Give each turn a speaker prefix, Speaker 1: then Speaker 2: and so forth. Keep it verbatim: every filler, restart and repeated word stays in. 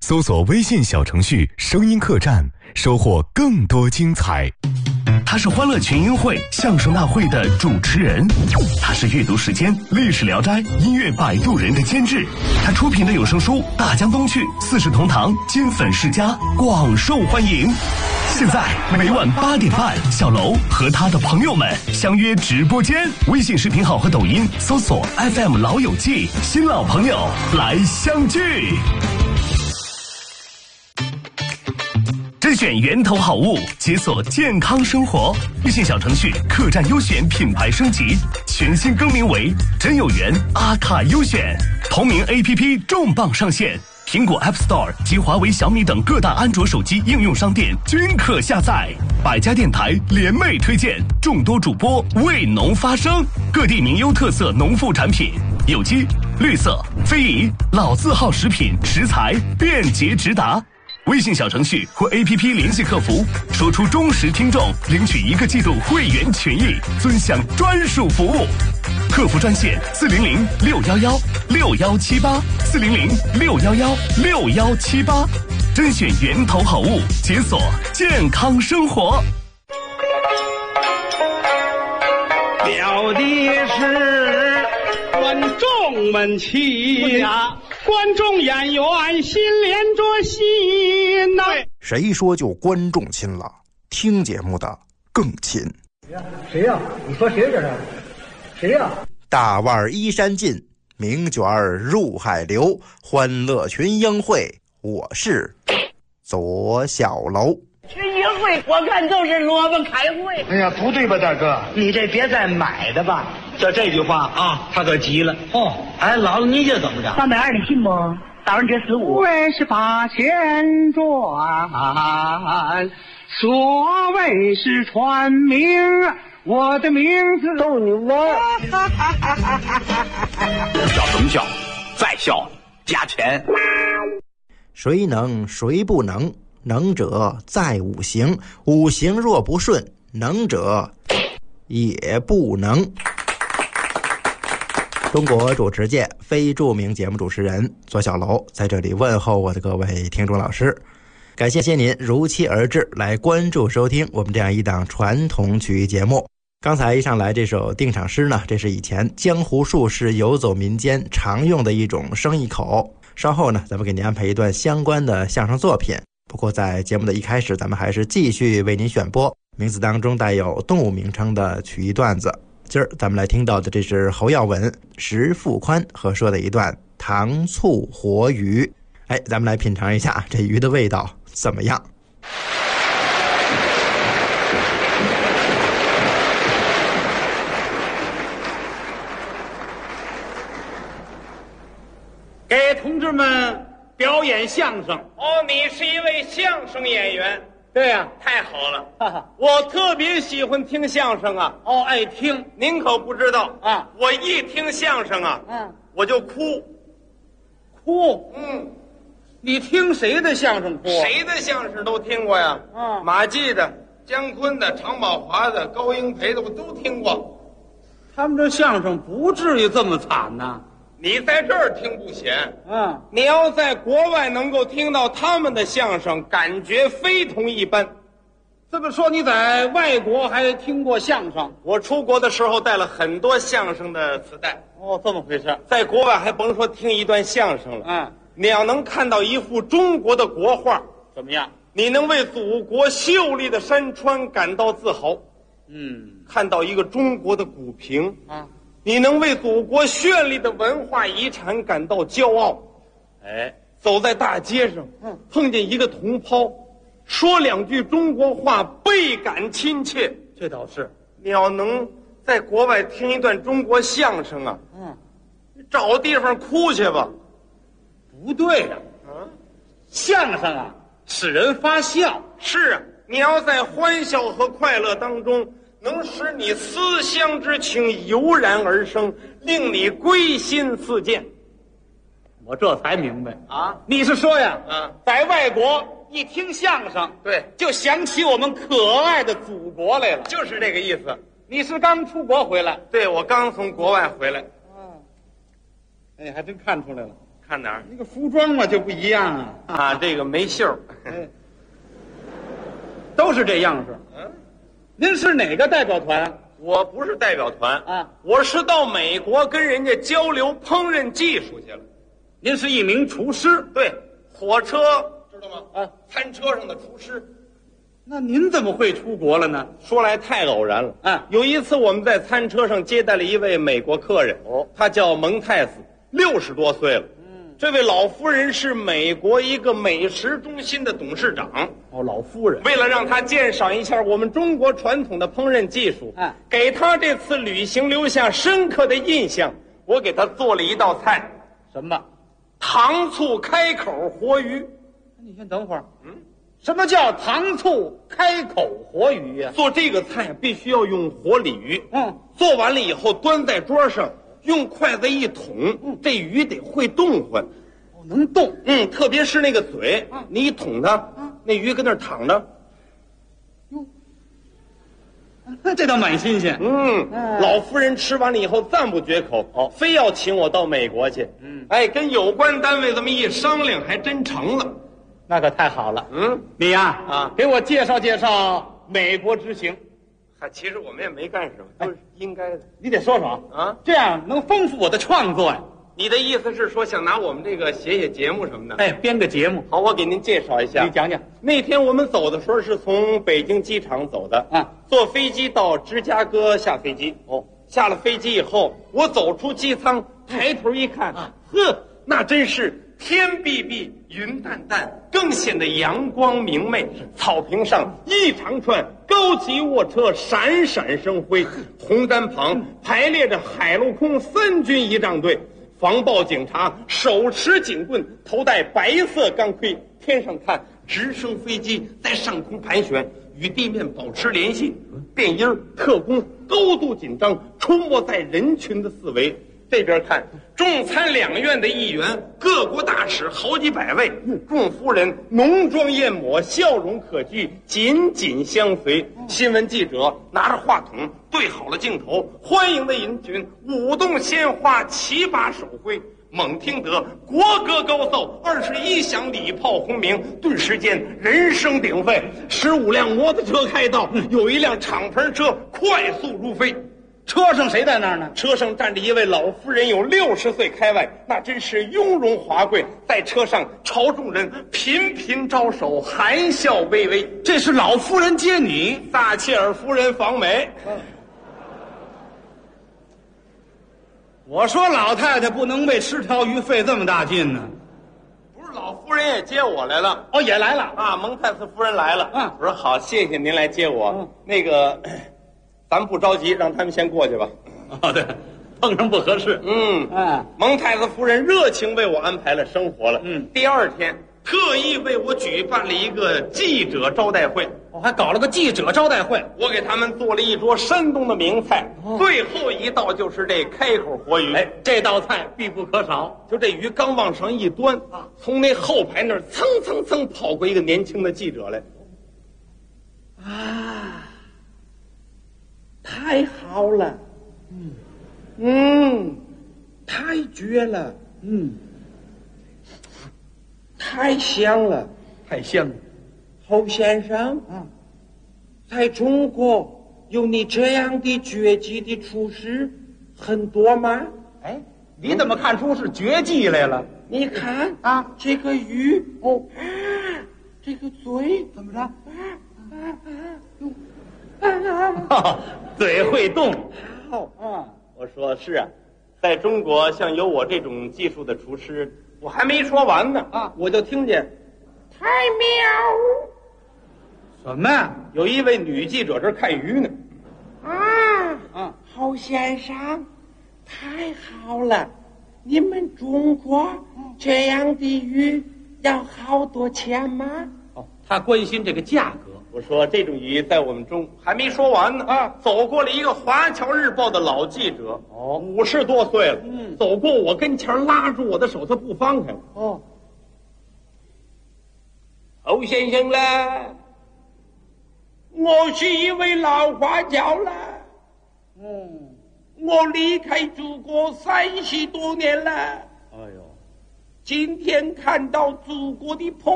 Speaker 1: 搜索微信小程序声音客栈，收获更多精彩。他是欢乐群英会相声大会的主持人，他是阅读时间历史聊斋音乐摆渡人的监制，他出品的有声书《大江东去》四世同堂金粉世家广受欢迎。现在每晚八点半，小楼和他的朋友们相约直播间，微信视频号和抖音搜索 F M 老友记，新老朋友来相聚。甄选源头好物，解锁健康生活。微信小程序客栈优选品牌升级，全新更名为真有缘阿卡优选。同名 A P P 重磅上线，苹果 App Store 及华为、小米等各大安卓手机应用商店均可下载。百家电台联袂推荐，众多主播为农发声，各地名优特色农副产品，有机、绿色、非遗、老字号食品食材便捷直达。微信小程序或 A P P 联系客服，说出忠实听众，领取一个季度会员权益，尊享专属服务。客服专线四零零六幺幺六幺七八四零零六幺幺六幺七八，甄选源头好物，解锁健康生活。
Speaker 2: 了的是观众们亲呀。观众演员心连着心呐、啊！
Speaker 3: 谁说就观众亲了？听节目的更亲。
Speaker 4: 谁呀、啊？你说谁这是？谁呀、啊？
Speaker 3: 大腕依山尽，名卷入海流。欢乐群英会，我是左小楼。
Speaker 5: 群英会，我看就是萝卜开会。
Speaker 6: 哎呀，不对吧，大哥？
Speaker 5: 你这别再买的吧。
Speaker 6: 这这句话啊，他可急了。哦，哎，姥姥，你这怎么着？
Speaker 5: 三百二的信不？打完这十五。
Speaker 2: 为是八千转，所谓是传名，我的名字
Speaker 5: 逗你玩。
Speaker 6: 笑什么笑？再笑加钱。
Speaker 3: 谁能谁不能？能者在五行，五行若不顺，能者也不能。中国主持界非著名节目主持人左小楼在这里问候我的各位听众老师，感谢您如期而至来关注收听我们这样一档传统曲艺节目。刚才一上来这首定场诗呢，这是以前江湖术士游走民间常用的一种生意口。稍后呢，咱们给您安排一段相关的相声作品。不过在节目的一开始，咱们还是继续为您选播名字当中带有动物名称的曲艺段子。今儿咱们来听到的这是侯耀文、石富宽合说的一段糖醋活鱼。哎，咱们来品尝一下这鱼的味道怎么样？
Speaker 2: 给同志们表演相声。
Speaker 7: 哦，你是一位相声演员。
Speaker 2: 对呀、啊，
Speaker 7: 太好了，
Speaker 2: 哈哈，
Speaker 7: 我特别喜欢听相声啊。
Speaker 2: 哦，爱听。
Speaker 7: 您可不知道
Speaker 2: 啊，
Speaker 7: 我一听相声啊，
Speaker 2: 嗯，
Speaker 7: 我就哭，
Speaker 2: 哭。
Speaker 7: 嗯，
Speaker 2: 你听谁的相声哭？
Speaker 7: 谁的相声都听过呀。
Speaker 2: 嗯，
Speaker 7: 马季的、姜昆的、常宝华的、高英培的，我都听过。
Speaker 2: 他们这相声不至于这么惨呐。
Speaker 7: 你在这儿听不显，
Speaker 2: 嗯，
Speaker 7: 你要在国外能够听到他们的相声，感觉非同一般。
Speaker 2: 这么说，你在外国还听过相声？
Speaker 7: 我出国的时候带了很多相声的磁带。
Speaker 2: 哦，这么回事。
Speaker 7: 在国外还甭说听一段相声了，
Speaker 2: 嗯，
Speaker 7: 你要能看到一幅中国的国画，
Speaker 2: 怎么样？
Speaker 7: 你能为祖国秀丽的山川感到自豪。
Speaker 2: 嗯，
Speaker 7: 看到一个中国的古屏
Speaker 2: 啊，
Speaker 7: 你能为祖国绚丽的文化遗产感到骄傲。
Speaker 2: 哎，
Speaker 7: 走在大街上，
Speaker 2: 嗯，
Speaker 7: 碰见一个同胞，说两句中国话，倍感亲切。
Speaker 2: 这倒是。
Speaker 7: 你要能在国外听一段中国相声啊，
Speaker 2: 嗯，
Speaker 7: 找地方哭去吧。
Speaker 2: 不对呀、
Speaker 7: 啊，
Speaker 2: 相声啊，使人发笑。
Speaker 7: 是啊，你要在欢笑和快乐当中，能使你思乡之情油然而生，令你归心似箭。
Speaker 2: 我这才明白
Speaker 7: 啊，
Speaker 2: 你是说呀，
Speaker 7: 啊，
Speaker 2: 在外国一听相声，
Speaker 7: 对，
Speaker 2: 就想起我们可爱的祖国来了，
Speaker 7: 就是这个意思。
Speaker 2: 你是刚出国回来？
Speaker 7: 对，我刚从国外回来。
Speaker 2: 嗯，哎，还真看出来了。
Speaker 7: 看哪儿？
Speaker 2: 那个服装嘛就不一样啊，
Speaker 7: 啊，这个没袖儿。
Speaker 2: 哎，都是这样式。
Speaker 7: 嗯，
Speaker 2: 您是哪个代表团？
Speaker 7: 我不是代表团
Speaker 2: 啊，
Speaker 7: 我是到美国跟人家交流烹饪技术去了。
Speaker 2: 您是一名厨师。
Speaker 7: 对，火车知道吗？
Speaker 2: 啊，
Speaker 7: 餐车上的厨师。
Speaker 2: 那您怎么会出国了呢？
Speaker 7: 说来太偶然了。
Speaker 2: 啊，
Speaker 7: 有一次我们在餐车上接待了一位美国客人，
Speaker 2: 哦，
Speaker 7: 他叫蒙泰斯，六十多岁了。嗯，这位老夫人是美国一个美食中心的董事长。
Speaker 2: 哦，老夫人。
Speaker 7: 为了让他鉴赏一下我们中国传统的烹饪技术，
Speaker 2: 啊，
Speaker 7: 给他这次旅行留下深刻的印象，我给他做了一道菜，
Speaker 2: 什么？
Speaker 7: 糖醋开口活鱼。
Speaker 2: 你先等会儿。嗯，什么叫糖醋开口活鱼呀？
Speaker 7: 做这个菜必须要用活鲤鱼。
Speaker 2: 嗯，
Speaker 7: 做完了以后端在桌上，用筷子一捅，嗯，这鱼得会动唤。
Speaker 2: 哦，能动。
Speaker 7: 嗯，特别是那个嘴，
Speaker 2: 嗯，
Speaker 7: 你一捅它，
Speaker 2: 嗯，
Speaker 7: 那鱼跟那儿躺着。
Speaker 2: 哟，那这倒蛮新鲜。
Speaker 7: 嗯，
Speaker 2: 嗯，
Speaker 7: 老夫人吃完了以后赞不绝口，哦，非要请我到美国去。
Speaker 2: 嗯，
Speaker 7: 哎，跟有关单位这么一商量，还真成了。
Speaker 2: 那可太好了。
Speaker 7: 嗯，
Speaker 2: 你呀，
Speaker 7: 啊，
Speaker 2: 给我介绍介绍美国之行。
Speaker 7: 嗨，其实我们也没干什么，都是应该的。
Speaker 2: 你得说说
Speaker 7: 啊，
Speaker 2: 这样能丰富我的创作呀。
Speaker 7: 你的意思是说想拿我们这个写写节目什么的？
Speaker 2: 哎，编个节目。
Speaker 7: 好，我给您介绍一下。
Speaker 2: 你讲讲。
Speaker 7: 那天我们走的时候是从北京机场走的，
Speaker 2: 啊，
Speaker 7: 坐飞机到芝加哥下飞机。哦，下了飞机以后，我走出机舱，抬头一看，啊，呵，那真是天碧碧，云淡淡，更显得阳光明媚。草坪上一长串高级卧车闪闪生辉，红毡旁排列着海陆空三军仪仗队，防暴警察手持警棍，头戴白色钢盔。天上看，直升飞机在上空盘旋，与地面保持联系。电音特工高度紧张，出没在人群的四围。这边看，众参两院的议员，各国大使好几百位，众夫人浓妆艳抹，笑容可掬，紧紧相随。新闻记者拿着话筒对好了镜头，欢迎的人群舞动鲜花，齐把手挥。猛听得国歌高奏，二十一响礼炮轰鸣，顿时间人声鼎沸。十五辆摩托车开道，有一辆敞篷车快速如飞。
Speaker 2: 车上谁在那儿呢？
Speaker 7: 车上站着一位老夫人，有六十岁开外，那真是雍容华贵，在车上朝众人频频招手，含笑微微。
Speaker 2: 这是老夫人接你，
Speaker 7: 撒切尔夫人访美。
Speaker 2: 我说老太太不能为吃条鱼费这么大劲呢。
Speaker 7: 不是，老夫人也接我来了。
Speaker 2: 哦，也来了
Speaker 7: 啊，蒙泰斯夫人来了。
Speaker 2: 嗯，
Speaker 7: 我说好，谢谢您来接我。嗯，那个，咱不着急，让他们先过去吧。
Speaker 2: 哦，对，碰上不合适。
Speaker 7: 嗯嗯，蒙泰斯夫人热情为我安排了生活了。嗯，第二天特意为我举办了一个记者招待会。
Speaker 2: 我还搞了个记者招待会，
Speaker 7: 我给他们做了一桌山东的名菜，哦，最后一道就是这开口活鱼。
Speaker 2: 哎，这道菜必不可少。
Speaker 7: 就这鱼刚往上一端，啊，从那后排那儿蹭蹭蹭跑过一个年轻的记者来。啊，太好了，嗯嗯，太绝了，嗯，太香了，
Speaker 2: 太香了。
Speaker 7: 侯先生，嗯，在中国有你这样的绝技的厨师很多吗？
Speaker 2: 哎，你怎么看出是绝技来了？
Speaker 7: 你看啊，这个鱼哦，啊，这个嘴
Speaker 2: 怎么着？啊
Speaker 7: 啊啊啊
Speaker 2: 啊！嘴会动。
Speaker 7: 好啊，我说是啊，在中国像有我这种技术的厨师，我还没说完呢啊，我就听见太妙。
Speaker 2: 什么呀？
Speaker 7: 有一位女记者这看鱼呢。啊，
Speaker 2: 嗯，
Speaker 7: 侯先生，太好了！你们中国这样的鱼要好多钱吗？
Speaker 2: 哦，他关心这个价格。
Speaker 7: 我说这种鱼在我们中还没说完呢啊！走过了一个《华侨日报》的老记者，哦，五十多岁了，嗯，走过我跟前，拉住我的手，他不放开了。哦，侯先生啦。我是一位老华侨了，嗯，我离开祖国三十多年了。哎呦， 今天看到祖国的朋